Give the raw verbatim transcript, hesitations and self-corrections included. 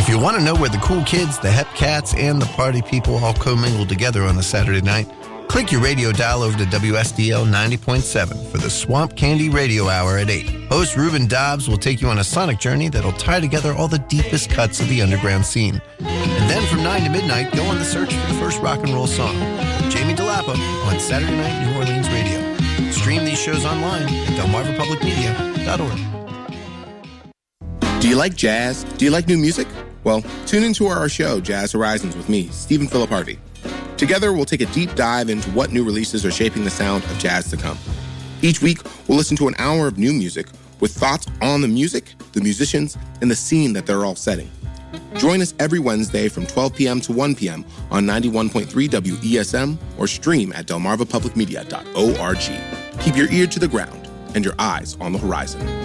If you want to know where the cool kids, the hep cats, and the party people all commingle together on a Saturday night, click your radio dial over to W S D L ninety point seven for the Swamp Candy Radio Hour at eight. Host Ruben Dobbs will take you on a sonic journey that'll tie together all the deepest cuts of the underground scene. And then from nine to midnight, go on the search for the first rock and roll song. Jamie DeLappa on Saturday Night New Orleans Radio. Stream these shows online at delmarva public media dot org. Do you like jazz? Do you like new music? Well, tune into our show, Jazz Horizons, with me, Stephen Phillip Harvey. Together, we'll take a deep dive into what new releases are shaping the sound of jazz to come. Each week, we'll listen to an hour of new music with thoughts on the music, the musicians, and the scene that they're all setting. Join us every Wednesday from twelve p.m. to one p.m. on ninety-one point three W E S M or stream at delmarva public media dot org. Keep your ear to the ground and your eyes on the horizon.